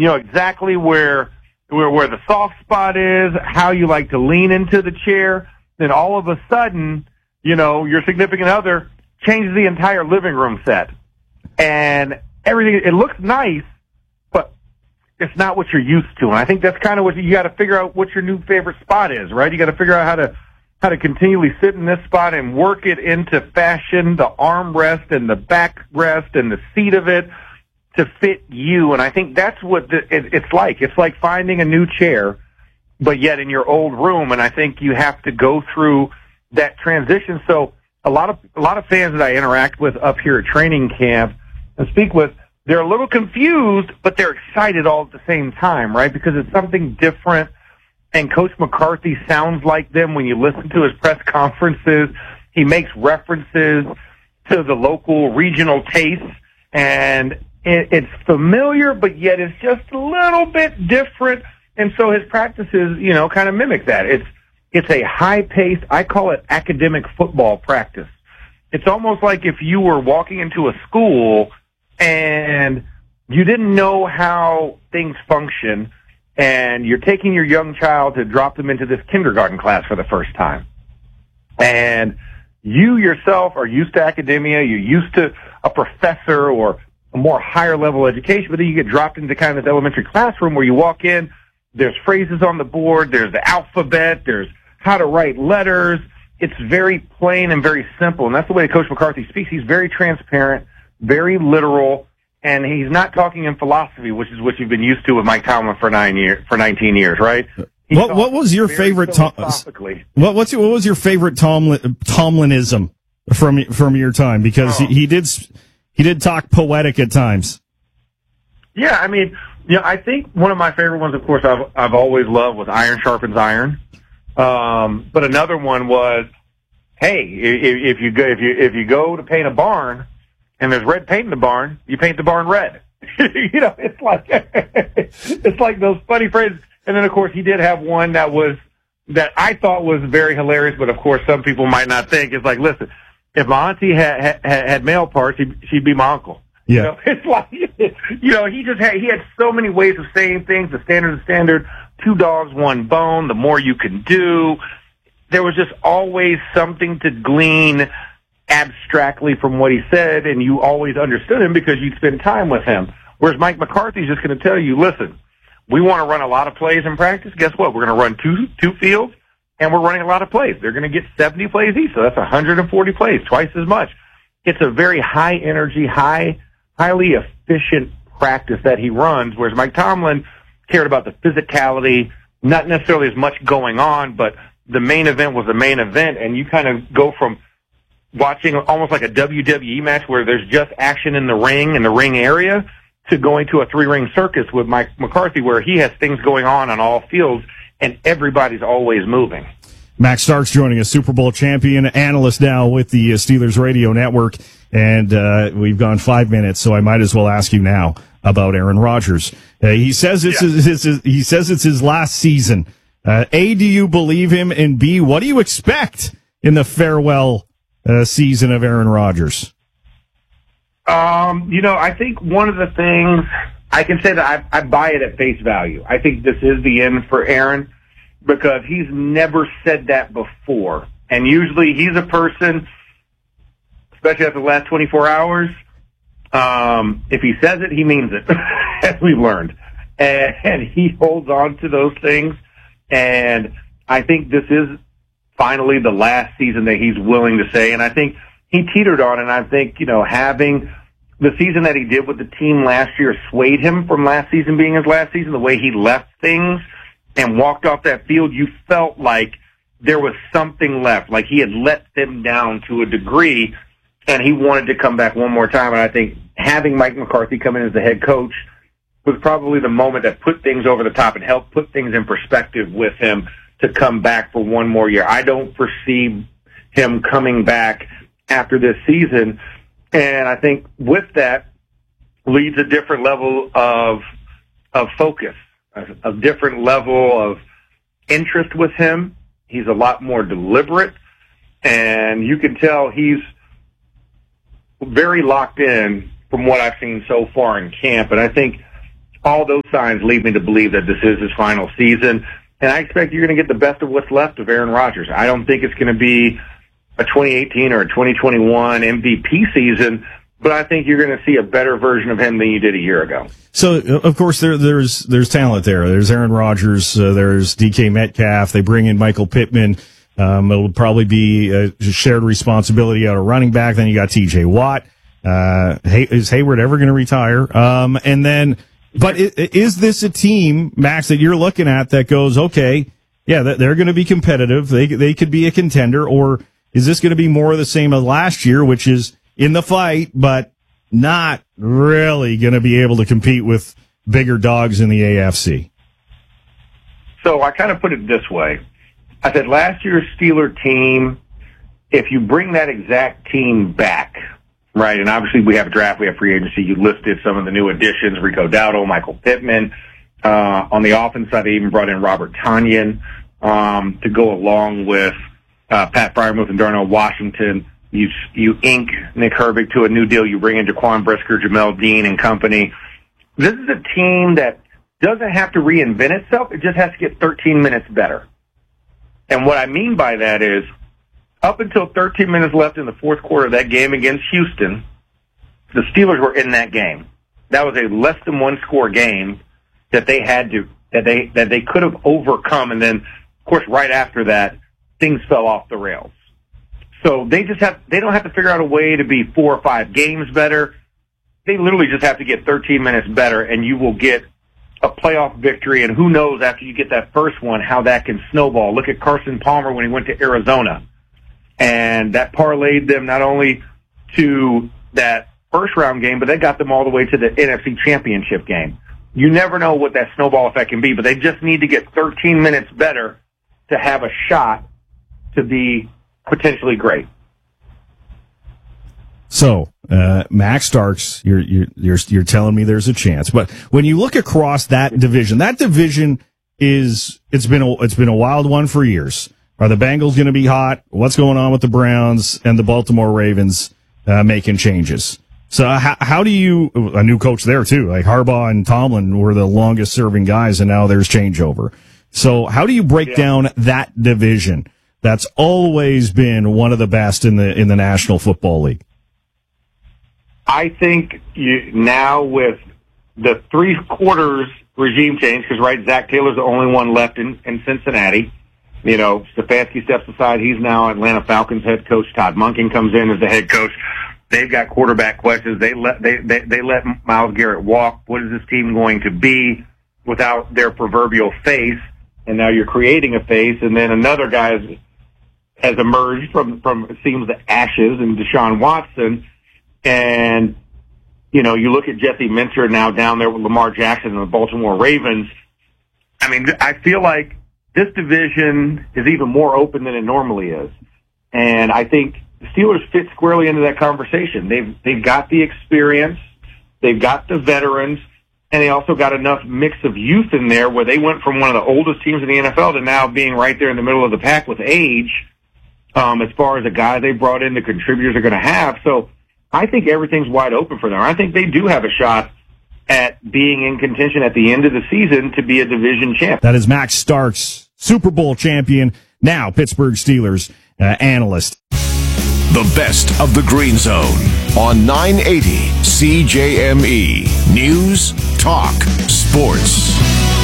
You know exactly where the soft spot is, how you like to lean into the chair. Then all of a sudden, you know, your significant other changes the entire living room set. And everything, it looks nice, but it's not what you're used to. And I think that's kind of what you got to figure out what your new favorite spot is, right? You got to figure out how to continually sit in this spot and work it into fashion, the armrest and the backrest and the seat of it to fit you. And I think that's what it's like. It's like finding a new chair, but yet in your old room. And I think you have to go through that transition. So a lot of fans that I interact with up here at training camp and speak with, they're a little confused, but they're excited all at the same time, right? Because it's something different. And Coach McCarthy sounds like them when you listen to his press conferences. He makes references to the local regional tastes, and it's familiar, but yet it's just a little bit different. And so his practices, you know, kind of mimic that. It's a high-paced, I call it academic football practice. It's almost like if you were walking into a school and you didn't know how things function, and you're taking your young child to drop them into this kindergarten class for the first time. And you yourself are used to academia, you're used to a professor or a more higher level education, but then you get dropped into kind of this elementary classroom where you walk in, there's phrases on the board, there's the alphabet, there's how to write letters. It's very plain and very simple, and that's the way Coach McCarthy speaks. He's very transparent, very literal, and he's not talking in philosophy, which is what you've been used to with Mike Tomlin for 19 years, right? What was your favorite? What was your favorite Tomlinism from your time? Because he did talk poetic at times. Yeah, I mean, yeah, I think one of my favorite ones, of course, I've always loved was iron sharpens iron. But another one was, hey, if you go to paint a barn and there's red paint in the barn, you paint the barn red. You know, it's like those funny phrases. And then, of course, he did have one that I thought was very hilarious, but of course, some people might not think. It's like, listen, if my auntie had male parts, she'd be my uncle. Yeah. You know, it's like, you know, he had so many ways of saying things. The standard, 2 dogs, 1 bone, the more you can do. There was just always something to glean abstractly from what he said, and you always understood him because you'd spend time with him. Whereas Mike McCarthy's just going to tell you, listen, we want to run a lot of plays in practice. Guess what? We're going to run two fields, and we're running a lot of plays. They're going to get 70 plays each, so that's 140 plays, twice as much. It's a very high energy, highly efficient practice that he runs, whereas Mike Tomlin cared about the physicality, not necessarily as much going on, but the main event was the main event, and you kind of go from watching almost like a WWE match where there's just action in the ring area, to going to a 3-ring circus with Mike McCarthy where he has things going on all fields and everybody's always moving. Max Starks joining us, Super Bowl champion, analyst now with the Steelers Radio Network, and we've gone 5 minutes, so I might as well ask you now about Aaron Rodgers. He says it's his last season. A, do you believe him? And B, what do you expect in the farewell season of Aaron Rodgers? You know, I think one of the things I can say that I buy it at face value. I think this is the end for Aaron because he's never said that before. And usually he's a person, especially after the last 24 hours, if he says it, he means it, as we've learned. And he holds on to those things. And I think this is finally the last season that he's willing to say. And I think he teetered on, and I think, you know, having the season that he did with the team last year swayed him from last season being his last season, the way he left things and walked off that field. You felt like there was something left, like he had let them down to a degree, and he wanted to come back one more time. And I think having Mike McCarthy come in as the head coach was probably the moment that put things over the top and helped put things in perspective with him to come back for one more year. I don't foresee him coming back after this season. And I think with that leads a different level of focus, a different level of interest with him. He's a lot more deliberate, and you can tell he's very locked in from what I've seen so far in camp. And I think all those signs lead me to believe that this is his final season. And I expect you're going to get the best of what's left of Aaron Rodgers. I don't think it's going to be a 2018 or a 2021 MVP season, but I think you're going to see a better version of him than you did a year ago. So, of course, there's talent there. There's Aaron Rodgers. There's DK Metcalf. They bring in Michael Pittman. It'll probably be a shared responsibility out of running back. Then you got TJ Watt. Is Hayward ever going to retire? But is this a team, Max, that you're looking at that goes, okay, yeah, they're going to be competitive. They could be a contender, or is this going to be more of the same as last year, which is in the fight, but not really going to be able to compete with bigger dogs in the AFC? So I kind of put it this way. I said last year's Steeler team, if you bring that exact team back, right, and obviously we have a draft, we have free agency, you listed some of the new additions, Rico Dowdle, Michael Pittman. On the offense side, they even brought in Robert Tonyan to go along with Pat Freiermuth and Darnell Washington. You ink Nick Herbig to a new deal. You bring in Jaquan Brisker, Jamel Dean, and company. This is a team that doesn't have to reinvent itself. It just has to get 13 minutes better. And what I mean by that is, up until 13 minutes left in the fourth quarter of that game against Houston, the Steelers were in that game. That was a less than one score game that they could have overcome. And then, of course, right after that, things fell off the rails. So they don't have to figure out a way to be 4 or 5 games better. They literally just have to get 13 minutes better, and you will get a playoff victory. And who knows, after you get that first one, how that can snowball. Look at Carson Palmer when he went to Arizona. And that parlayed them not only to that first round game, but they got them all the way to the NFC Championship game. You never know what that snowball effect can be, but they just need to get 13 minutes better to have a shot to be potentially great. So, Max Starks, you're telling me there's a chance, but when you look across that division it's been a wild one for years. Are the Bengals going to be hot? What's going on with the Browns and the Baltimore Ravens making changes? So how do you, a new coach there too, like Harbaugh and Tomlin were the longest serving guys, and now there's changeover. So how do you break down that division that's always been one of the best in the National Football League? I think now with the 3 quarters regime change, because Zach Taylor's the only one left in Cincinnati. You know, Stefanski steps aside. He's now Atlanta Falcons head coach. Todd Monken comes in as the head coach. They've got quarterback questions. They let Myles Garrett walk. What is this team going to be without their proverbial face? And now you're creating a face, and then another guy has emerged from it seems the ashes, and Deshaun Watson. And you know, you look at Jesse Minter now down there with Lamar Jackson and the Baltimore Ravens. I mean, I feel like this division is even more open than it normally is. And I think the Steelers fit squarely into that conversation. They've got the experience, they've got the veterans, and they also got enough mix of youth in there where they went from one of the oldest teams in the NFL to now being right there in the middle of the pack with age, as far as the guy they brought in, the contributors are going to have. So I think everything's wide open for them. I think they do have a shot at being in contention at the end of the season to be a division champ. That is Max Starks, Super Bowl champion, now Pittsburgh Steelers analyst. The best of the Green Zone on 980 CJME. News, talk, sports.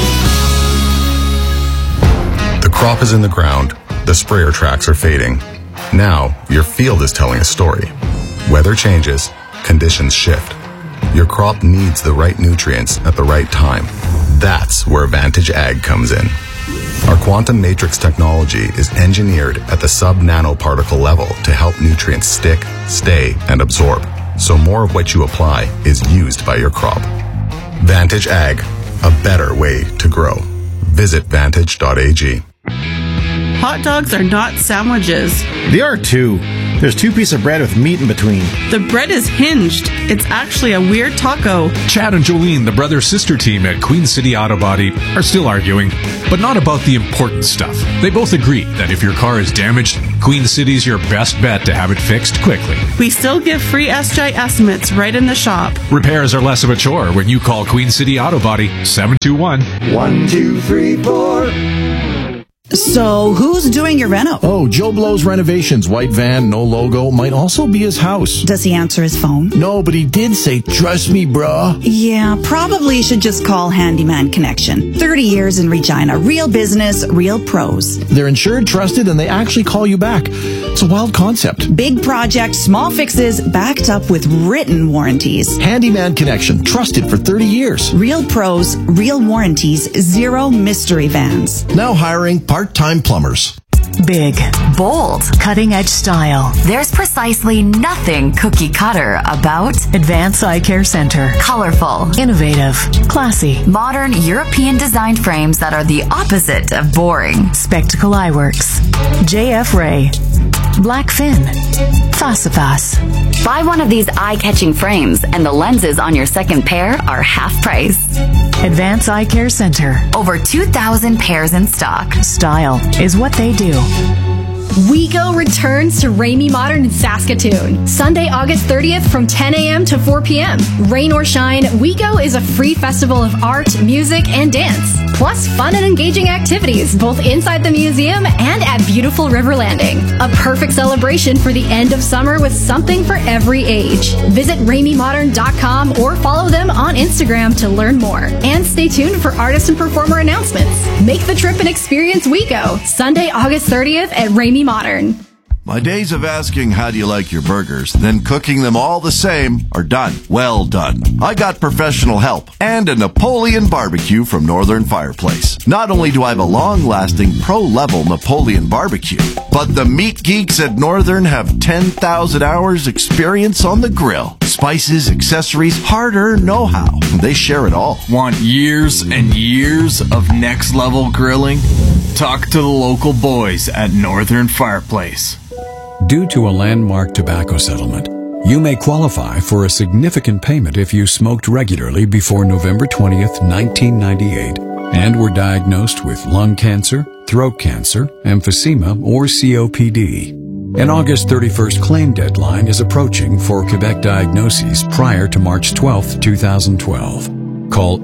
The crop is in the ground. The sprayer tracks are fading. Now, your field is telling a story. Weather changes, conditions shift. Your crop needs the right nutrients at the right time. That's where Vantage Ag comes in. Our quantum matrix technology is engineered at the sub-nanoparticle level to help nutrients stick, stay, and absorb, so more of what you apply is used by your crop. Vantage Ag, a better way to grow. Visit vantage.ag. Hot dogs are not sandwiches. They are too. There's 2 pieces of bread with meat in between. The bread is hinged. It's actually a weird taco. Chad and Jolene, the brother-sister team at Queen City Auto Body, are still arguing, but not about the important stuff. They both agree that if your car is damaged, Queen City's your best bet to have it fixed quickly. We still give free SJ estimates right in the shop. Repairs are less of a chore when you call Queen City Auto Body 721-1234. So, who's doing your reno? Oh, Joe Blow's Renovations. White van, no logo. Might also be his house. Does he answer his phone? No, but he did say, trust me, bruh. Yeah, probably should just call Handyman Connection. 30 years in Regina. Real business, real pros. They're insured, trusted, and they actually call you back. It's a wild concept. Big project, small fixes, backed up with written warranties. Handyman Connection. Trusted for 30 years. Real pros, real warranties, zero mystery vans. Now hiring part-time plumbers. Big, bold, cutting-edge style. There's precisely nothing cookie-cutter about Advanced Eye Care Center. Colorful, innovative, classy, modern European-designed frames that are the opposite of boring. Spectacle Eyeworks, JF Ray, Blackfin, Fasifas. Buy one of these eye-catching frames, and the lenses on your second pair are half price. Advanced Eye Care Center. Over 2,000 pairs in stock. Style is what they do. WeGo returns to Ramey Modern in Saskatoon. Sunday, August 30th from 10 a.m. to 4 p.m. Rain or shine, WeGo is a free festival of art, music, and dance. Plus fun and engaging activities both inside the museum and at beautiful River Landing. A perfect celebration for the end of summer with something for every age. Visit RameyModern.com or follow them on Instagram to learn more. And stay tuned for artist and performer announcements. Make the trip and experience WeGo. Sunday, August 30th at Ramey Modern. My days of asking how do you like your burgers, then cooking them all the same are done. Well done. I got professional help and a Napoleon barbecue from Northern Fireplace. Not only do I have a long-lasting pro-level Napoleon barbecue, but the meat geeks at Northern have 10,000 hours experience on the grill. Spices, accessories, hard-earned know-how. They share it all. Want years and years of next-level grilling? Talk to the local boys at Northern Fireplace. Due to a landmark tobacco settlement, you may qualify for a significant payment if you smoked regularly before November 20th, 1998, and were diagnosed with lung cancer, throat cancer, emphysema, or COPD. An August 31st claim deadline is approaching for Quebec diagnoses prior to March 12th, 2012. Call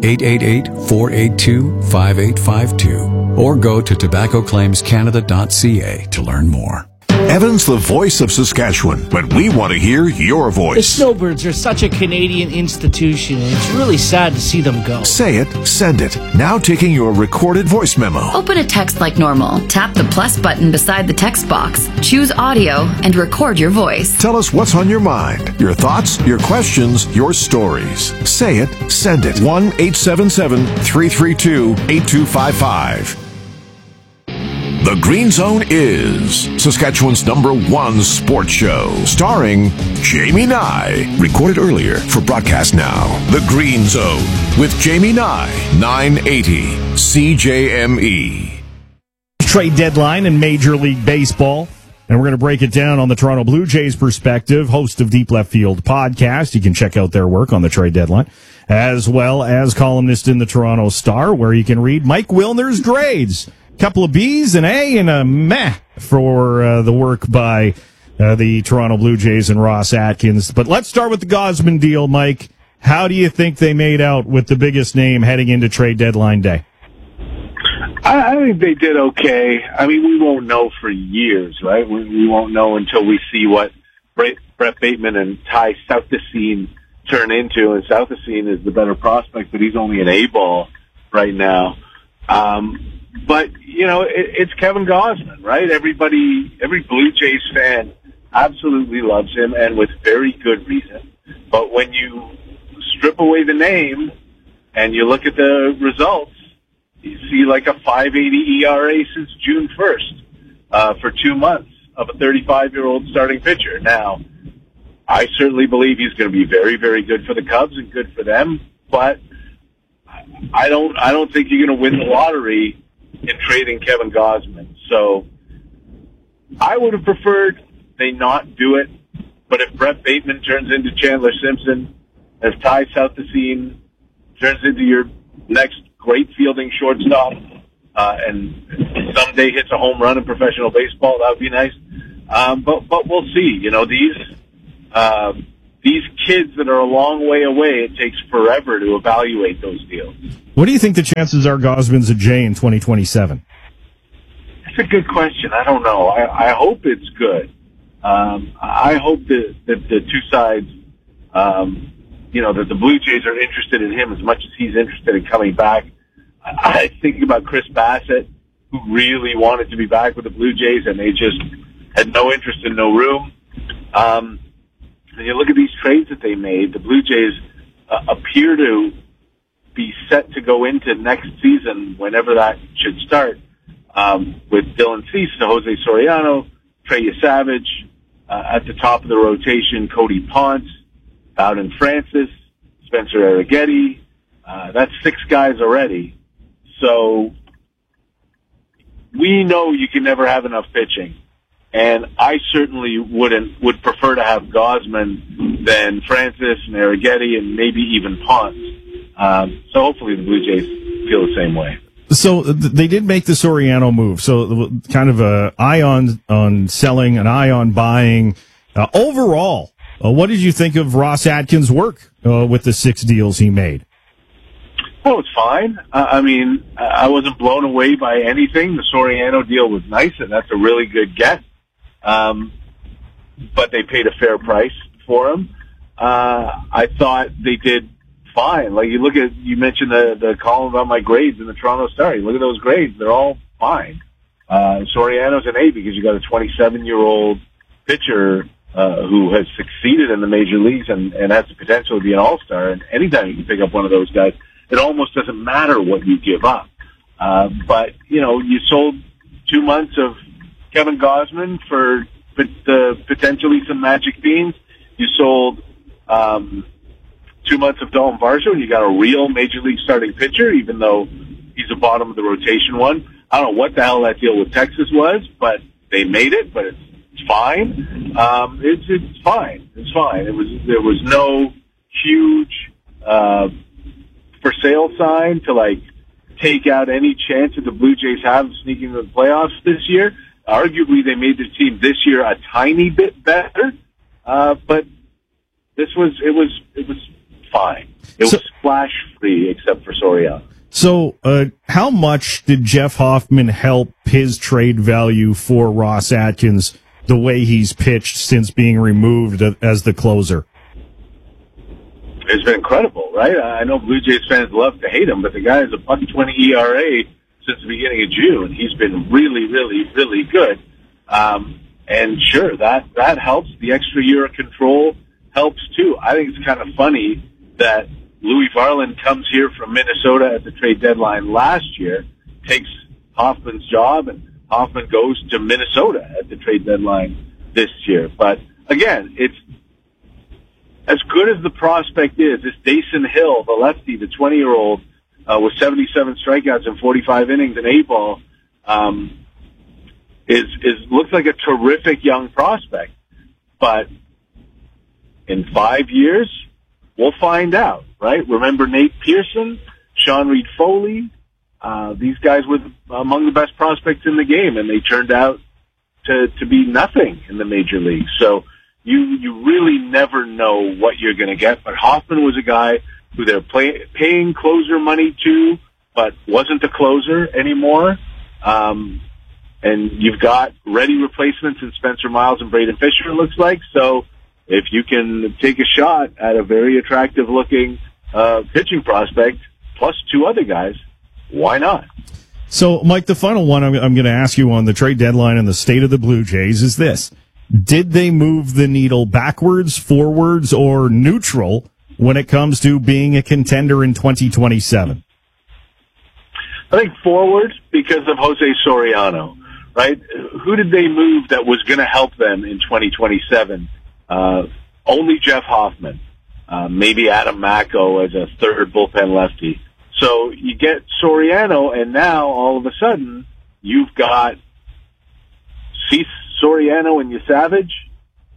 888-482-5852 or go to tobaccoclaimscanada.ca to learn more. Evan's the voice of Saskatchewan, but we want to hear your voice. The Snowbirds are such a Canadian institution, and it's really sad to see them go. Say it, send it. Now taking your recorded voice memo. Open a text like normal. Tap the plus button beside the text box. Choose audio and record your voice. Tell us what's on your mind, your thoughts, your questions, your stories. Say it, send it. 1-877-332-8255. The Green Zone is Saskatchewan's #1 sports show, starring Jamie Nye. Recorded earlier for broadcast now. The Green Zone with Jamie Nye, 980 CJME. Trade deadline in Major League Baseball. And we're going to break it down on the Toronto Blue Jays perspective. Host of Deep Left Field podcast. You can check out their work on the trade deadline, as well as columnist in the Toronto Star, where you can read Mike Wilner's grades. Couple of B's, an A, and a meh for the work by the Toronto Blue Jays and Ross Atkins. But let's start with the Gausman deal, Mike. How do you think they made out with the biggest name heading into trade deadline day? I think they did okay. I mean, we won't know for years, right? We won't know until we see what Brett Bateman and Ty Southesine turn into. And Southesine is the better prospect, but he's only an A-ball right now. But, you know, it's Kevin Gausman, right? Every Blue Jays fan absolutely loves him, and with very good reason. But when you strip away the name and you look at the results, you see like a 5.80 ERA since June 1st for 2 months of a 35-year-old starting pitcher. Now, I certainly believe he's going to be very, very good for the Cubs and good for them, but I don't think you're going to win the lottery in trading Kevin Gausman. So I would have preferred they not do it. But if Brett Bateman turns into Chandler Simpson, as Ty Southesine turns into your next great fielding shortstop, and someday hits a home run in professional baseball, that would be nice. But we'll see. You know, these kids that are a long way away, it takes forever to evaluate those deals. What do you think the chances are Gausman's a J in 2027? That's a good question. I don't know. I hope it's good. I hope that the two sides, that the Blue Jays are interested in him as much as he's interested in coming back. I think about Chris Bassett, who really wanted to be back with the Blue Jays, and they just had no interest and no room. And you look at these trades that they made, the Blue Jays appear to be set to go into next season, whenever that should start, with Dylan Cease, Jose Soriano, Trey Savage, at the top of the rotation, Cody Ponce, Bowden Francis, Spencer Arrighetti. That's 6 guys already. So we know you can never have enough pitching. And I certainly would prefer to have Gausman than Francis and Arrighetti and maybe even Ponce. So hopefully the Blue Jays feel the same way. So they did make the Soriano move. So kind of an eye on selling, an eye on buying. Overall, what did you think of Ross Atkins' work with the 6 deals he made? Well, it's fine. I wasn't blown away by anything. The Soriano deal was nice, and that's a really good get. But they paid a fair price for him. I thought they did fine. Like, you mentioned the column about my grades in the Toronto Star. You look at those grades, they're all fine. Soriano's an A because you got a 27-year-old pitcher who has succeeded in the major leagues and has the potential to be an all-star. And anytime you can pick up one of those guys, it almost doesn't matter what you give up. But, you sold 2 months of Kevin Gausman for potentially some magic beans. You sold 2 months of Dalton Varsho, and you got a real major league starting pitcher, even though he's a bottom of the rotation one. I don't know what the hell that deal with Texas was, but they made it, but it's fine. It's fine. It's fine. There was no huge for sale sign to take out any chance that the Blue Jays have of sneaking into the playoffs this year. Arguably, they made the team this year a tiny bit better, but it was fine. It was splash free except for Soriano. So, how much did Jeff Hoffman help his trade value for Ross Atkins, the way he's pitched since being removed as the closer? It's been incredible, right? I know Blue Jays fans love to hate him, but the guy has a .20 ERA since the beginning of June. He's been really, really, really good. And sure, that helps. The extra year of control helps too. I think it's kind of funny that Louis Varland comes here from Minnesota at the trade deadline last year, takes Hoffman's job, and Hoffman goes to Minnesota at the trade deadline this year. But again, it's as good as the prospect is. This Dason Hill, the lefty, the 20-year-old, with 77 strikeouts and 45 innings in A-ball, looks like a terrific young prospect. But in 5 years, we'll find out, right? Remember Nate Pearson, Sean Reed Foley? These guys were among the best prospects in the game, and they turned out to be nothing in the major leagues. So you really never know what you're going to get. But Hoffman was a guy who they're paying closer money to, but wasn't a closer anymore. And you've got ready replacements in Spencer Miles and Braden Fisher, it looks like. So if you can take a shot at a very attractive-looking pitching prospect, plus 2 other guys, why not? So, Mike, the final one I'm going to ask you on the trade deadline and the state of the Blue Jays is this. Did they move the needle backwards, forwards, or neutral when it comes to being a contender in 2027? I think forward because of Jose Soriano, right? Who did they move that was going to help them in 2027? Only Jeff Hoffman, maybe Adam Macko as a third bullpen lefty. So you get Soriano, and now all of a sudden you've got Cease, Soriano, and Savage,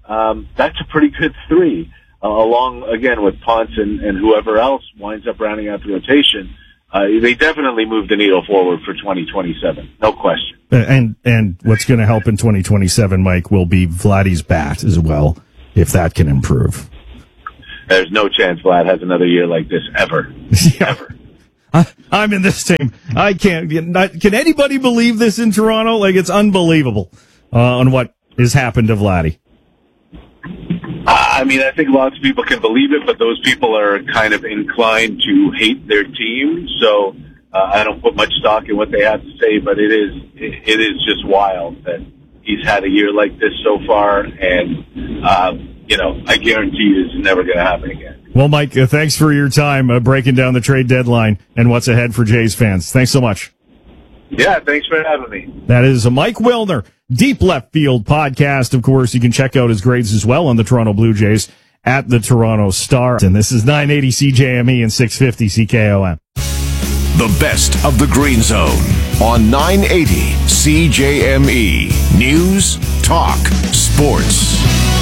that's a pretty good 3. Along, again, with Ponce and whoever else winds up rounding out the rotation. They definitely moved the needle forward for 2027. No question. And what's going to help in 2027, Mike, will be Vladdy's bat as well, if that can improve. There's no chance Vlad has another year like this ever. Yeah. Ever. I'm in this team. I can't. Can anybody believe this in Toronto? Like, it's unbelievable on what has happened to Vladdy. I mean, I think lots of people can believe it, but those people are kind of inclined to hate their team. So I don't put much stock in what they have to say, but it is just wild that he's had a year like this so far, and I guarantee you it's never going to happen again. Well, Mike, thanks for your time breaking down the trade deadline and what's ahead for Jays fans. Thanks so much. Yeah, thanks for having me. That is a Mike Wilner, Deep Left Field podcast. Of course, you can check out his grades as well on the Toronto Blue Jays at the Toronto Star. And this is 980 CJME and 650 CKOM. The best of the Green Zone on 980 CJME. News, talk, sports.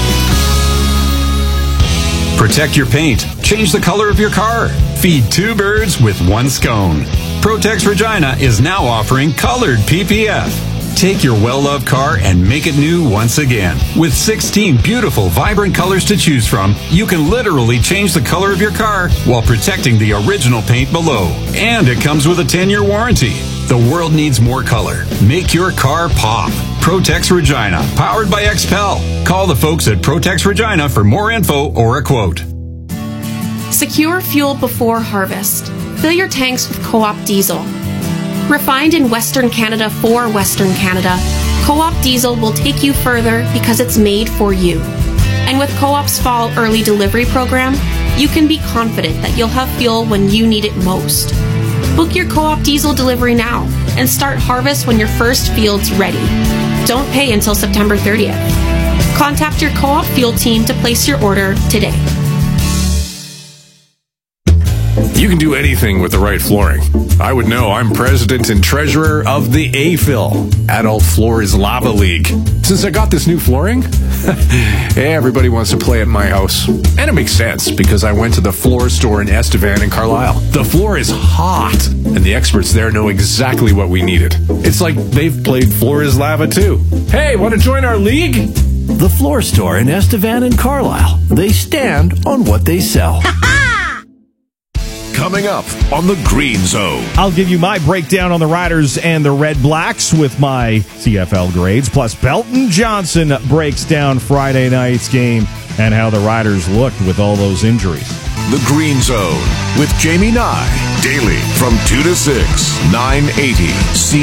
Protect your paint. Change the color of your car. Feed 2 birds with 1 scone. Protex Regina is now offering colored PPF. Take your well-loved car and make it new once again. With 16 beautiful, vibrant colors to choose from, you can literally change the color of your car while protecting the original paint below. And it comes with a 10-year warranty. The world needs more color. Make your car pop. Protex Regina, powered by XPEL. Call the folks at Protex Regina for more info or a quote. Secure fuel before harvest. Fill your tanks with Co-op diesel. Refined in Western Canada for Western Canada, Co-op diesel will take you further because it's made for you. And with Co-op's fall early delivery program, you can be confident that you'll have fuel when you need it most. Book your Co-op diesel delivery now and start harvest when your first field's ready. Don't pay until September 30th. Contact your Co-op fuel team to place your order today. You can do anything with the right flooring. I would know. I'm president and treasurer of the AFIL, Adult Floors Lava League. Since I got this new flooring, everybody wants to play at my house. And it makes sense because I went to the floor store in Estevan and Carlisle. The floor is hot, and the experts there know exactly what we needed. It's like they've played Floor is Lava too. Hey, want to join our league? The floor store in Estevan and Carlisle. They stand on what they sell. Coming up on the Green Zone. I'll give you my breakdown on the Riders and the Red Blacks with my CFL grades. Plus, Belton Johnson breaks down Friday night's game and how the Riders looked with all those injuries. The Green Zone with Jamie Nye. Daily from 2 to 6, 980 C.